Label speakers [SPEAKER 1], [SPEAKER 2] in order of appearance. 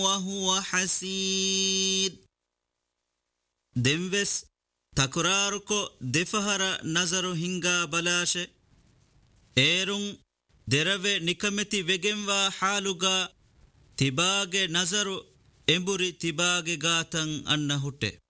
[SPEAKER 1] وهو حسيد دموس تكراركو دفهر نظر هنگا بلاشه ایرون دروه نکمتی وگنوا حالوگا تباگ نظر ಎಂಬುರಿ ತಿಬಾಗೆ ಗಾತಂ ಅನ್ನ ಹುಟ್ಟೆ